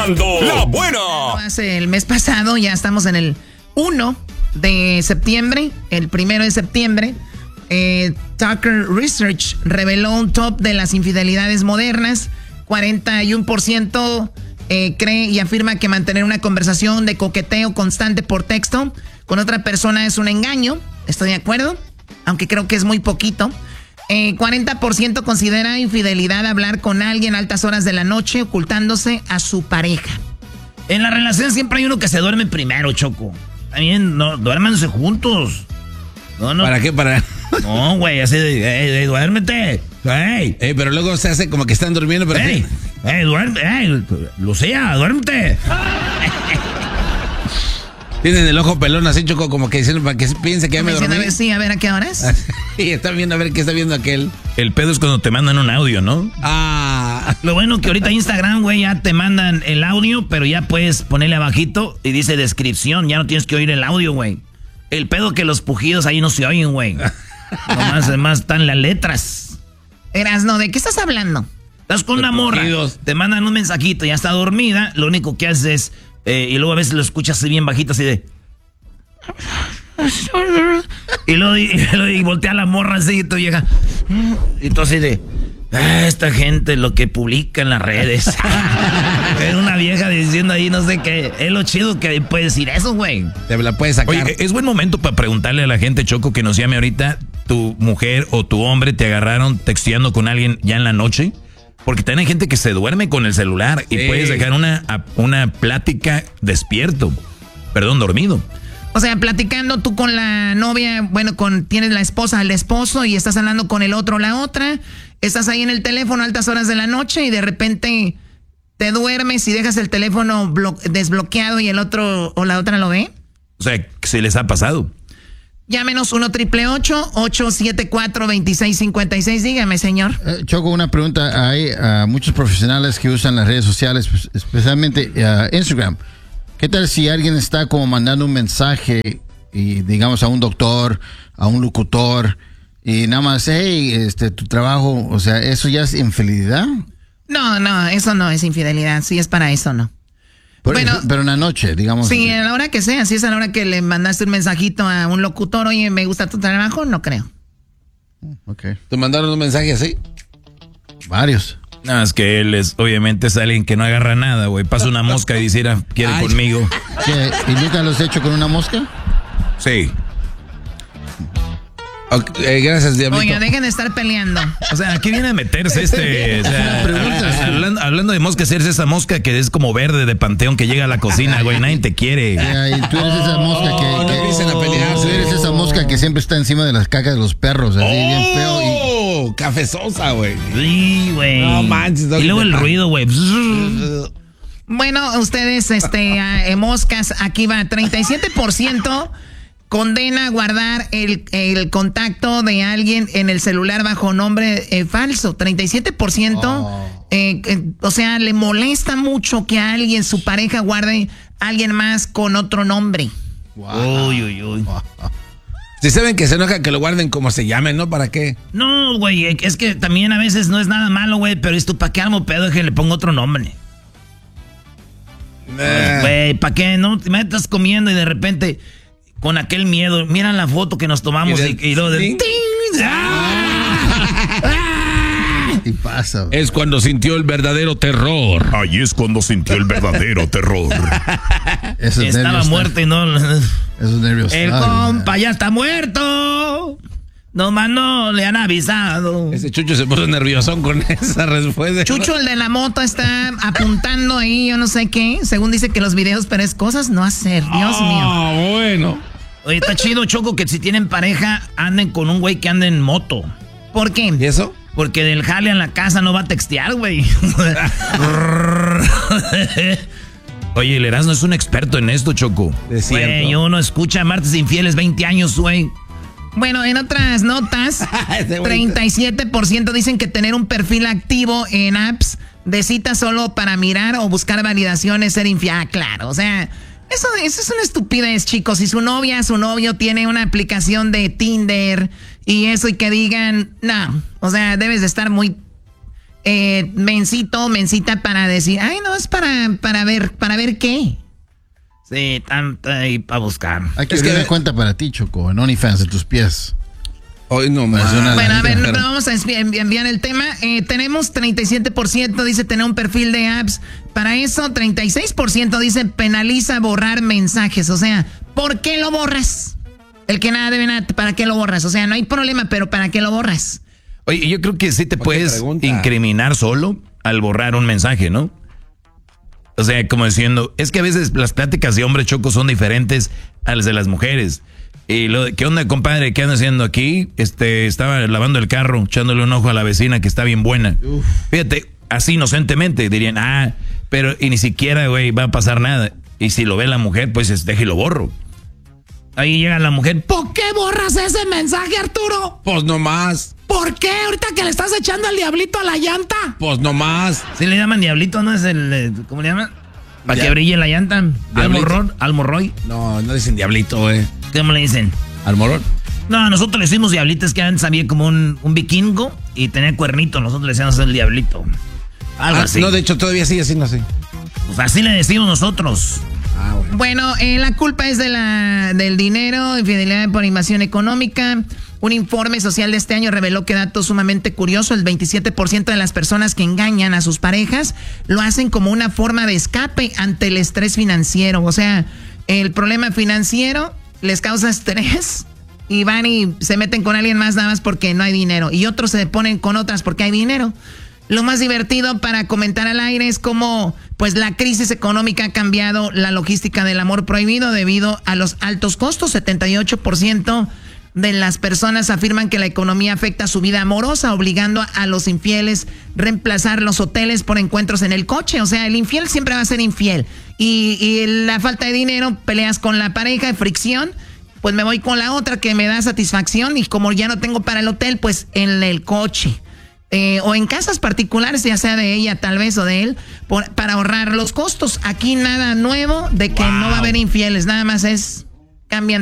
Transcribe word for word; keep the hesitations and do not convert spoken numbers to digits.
La buena. Hace el mes pasado, ya estamos en el uno de septiembre, el primero de septiembre. Eh, Tucker Research reveló un top de las infidelidades modernas. cuarenta y uno por ciento eh, cree y afirma que mantener una conversación de coqueteo constante por texto con otra persona es un engaño. Estoy de acuerdo, aunque creo que es muy poquito. Eh, cuarenta por ciento considera infidelidad hablar con alguien a altas horas de la noche ocultándose a su pareja. En la relación siempre hay uno que se duerme primero, Choco. También, no, duérmanse juntos. No, no. ¿Para qué? Para... No, güey, así de, hey, hey, duérmete. Hey. Eh, pero luego se hace como que están durmiendo, pero hey, hey, duerme, hey, Lucía, duérmete. Tienen el ojo pelón así, Choco, como que diciendo para que piense que ya me dormí. A ver, sí, a ver a qué horas. Y están viendo a ver qué está viendo aquel. El pedo es cuando te mandan un audio, ¿no? Ah. Lo bueno que ahorita Instagram, güey, ya te mandan el audio, pero ya puedes ponerle abajito y dice descripción, ya no tienes que oír el audio, güey. El pedo que los pujidos ahí no se oyen, güey. Nomás, además están las letras. Erasno, ¿de qué estás hablando? Estás con una morra, te mandan un mensajito, ya está dormida, lo único que haces es, eh, y luego a veces lo escuchas así bien bajito, así de... Y luego, y, y, luego, y voltea la morra así y tú llega... Y tú así de... Ah, esta gente lo que publica en las redes. Es una vieja diciendo ahí no sé qué. Es lo chido que puede decir eso, güey. Te la puedes sacar. Oye, es buen momento para preguntarle a la gente, Choco, que nos llame ahorita. ¿Tu mujer o tu hombre te agarraron texteando con alguien ya en la noche? Porque también hay gente que se duerme con el celular y sí. Puedes dejar una, una plática despierto. Perdón, dormido. O sea, platicando tú con la novia, bueno, con tienes la esposa, el esposo y estás hablando con el otro, la otra. Estás ahí en el teléfono a altas horas de la noche y de repente te duermes y dejas el teléfono desbloqueado y el otro o la otra lo ve. O sea, ¿se les ha pasado? Llámenos uno triple ocho, ocho siete cuatro, dos seis cinco seis. Dígame, señor. Eh, Choco, una pregunta. Hay uh, muchos profesionales que usan las redes sociales, pues, especialmente uh, Instagram. ¿Qué tal si alguien está como mandando un mensaje y digamos a un doctor, a un locutor y nada más, hey, este, tu trabajo, o sea, ¿eso ya es infidelidad? No, no, eso no es infidelidad, sí es para eso, no. Pero, bueno, pero en la noche, digamos. Sí, a la hora que sea, si es a la hora que le mandaste un mensajito a un locutor, oye, me gusta tu trabajo, no creo. Ok. ¿Te mandaron un mensaje así? Varios. No, es que él es, obviamente es alguien que no agarra nada, güey. Pasa una mosca y dice, quiere Ay. conmigo. ¿Qué? ¿Y nunca lo has hecho con una mosca? Sí. Okay, eh, gracias, Diablito. Oiga, dejen de estar peleando. O sea, aquí viene a meterse este... O sea, pregunta, hablando, hablando de mosca, eres esa mosca que es como verde de panteón que llega a la cocina, güey. Nadie te quiere. Yeah, y tú eres esa mosca que... No, que no empiecen a pelear. Tú eres esa mosca que siempre está encima de las cacas de los perros, así, oh, bien feo. Y... cafezosa, güey. Sí, güey. No manches. No, y luego el ruido, güey. Bueno, ustedes, este, eh, moscas, aquí va, treinta y siete por ciento condena guardar el, el contacto de alguien en el celular bajo nombre eh, falso. treinta y siete por ciento, oh. eh, eh, o sea, le molesta mucho que a alguien, su pareja, guarde a alguien más con otro nombre. Wow. Uy, uy, uy. Wow. Si saben que se enoja, que lo guarden como se llamen, ¿no? ¿Para qué? No, güey, es que también a veces no es nada malo, güey, pero esto, ¿para qué armo pedo? Es que le pongo otro nombre. Güey, ¿para qué? No te metas comiendo y de repente... Con aquel miedo, mira la foto que nos tomamos y, de, y, y luego de... ¡ting! ¡Ah! Y pasa. Es cuando sintió el verdadero terror. Ahí es cuando sintió el verdadero terror. Esos Estaba muerto y no... Esos nervios. El compa ya está muerto. Nomás no le han avisado. Ese Chucho se puso nerviosón con esa respuesta. Chucho, el de la moto, está apuntando ahí, yo no sé qué. Según dice que los videos, pero es cosas no hacer. Dios oh, mío. Ah, bueno. Oye, está chido, Choco, que si tienen pareja, anden con un güey que ande en moto. ¿Por qué? ¿Y eso? Porque del jale en la casa no va a textear, güey. Oye, el Erasmo es un experto en esto, Choco. Güey, uno escucha Martes Infieles veinte años, güey. Bueno, en otras notas, treinta y siete por ciento dicen que tener un perfil activo en apps de citas solo para mirar o buscar validación es ser infiel. Ah, claro, o sea, eso, eso es una estupidez, chicos. Si su novia, su novio tiene una aplicación de Tinder y eso y que digan, no, o sea, debes de estar muy eh, mencito, mencita para decir, ay, no, es para, para ver, para ver qué. Sí, tanto ahí para buscar. Hay que Es abrir que- una cuenta para ti, Choco, en OnlyFans de tus pies. Hoy no más. Pues una- Bueno, a ver, Pero- vamos a envi- enviar el tema. Eh, tenemos treinta y siete por ciento dice tener un perfil de apps. Para eso, treinta y seis por ciento dice penaliza borrar mensajes. O sea, ¿por qué lo borras? El que nada debe nada, ¿para qué lo borras? O sea, no hay problema, pero ¿para qué lo borras? Oye, yo creo que sí te ¿Por qué puedes pregunta? incriminar solo al borrar un mensaje, ¿no? O sea, como diciendo, es que a veces las pláticas de hombre Choco son diferentes a las de las mujeres. Y lo de, ¿qué onda, compadre? ¿Qué anda haciendo aquí? Este, estaba lavando el carro, echándole un ojo a la vecina que está bien buena. Uf. Fíjate, así inocentemente dirían, ah, pero y ni siquiera, güey, va a pasar nada. Y si lo ve la mujer, pues es, déjelo borro. Ahí llega la mujer, ¿Por qué borras ese mensaje, Arturo? Pues no más. ¿Por qué ahorita que le estás echando el diablito a la llanta? Pues no más. Sí le llaman diablito, ¿no? Es el, eh, ¿cómo le llaman? Para Ya- que brille la llanta. Almorrón, almorroy. No, no dicen diablito, güey. ¿Cómo le dicen? Al morón. No, nosotros le decimos diablito, es que antes había como un, un vikingo y tenía cuernito. Nosotros le decíamos el diablito. Algo Ah, así. no, de hecho, todavía sigue siendo así. Pues así le decimos nosotros. Ah, bueno. Bueno, eh, la culpa es de la, del dinero, infidelidad por invasión económica. Un informe social de este año reveló que dato sumamente curioso, el veintisiete por ciento de las personas que engañan a sus parejas lo hacen como una forma de escape ante el estrés financiero. O sea, el problema financiero les causa estrés y van y se meten con alguien más nada más porque no hay dinero. Y otros se ponen con otras porque hay dinero. Lo más divertido para comentar al aire es cómo pues la crisis económica ha cambiado la logística del amor prohibido debido a los altos costos. setenta y ocho por ciento de las personas afirman que la economía afecta su vida amorosa, obligando a los infieles reemplazar los hoteles por encuentros en el coche. O sea, el infiel siempre va a ser infiel. Y, y la falta de dinero, peleas con la pareja, fricción, pues me voy con la otra que me da satisfacción y como ya no tengo para el hotel, pues en el coche. Eh, o en casas particulares, ya sea de ella tal vez o de él, por, para ahorrar los costos. Aquí nada nuevo de que Wow. no va a haber infieles, nada más es cambian